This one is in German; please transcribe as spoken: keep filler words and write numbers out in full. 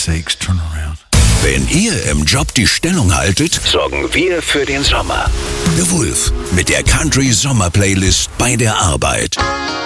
sakes, turn around. Wenn ihr im Job die Stellung haltet, sorgen wir für den Sommer. The Wolf mit der Country Sommer Playlist bei der Arbeit.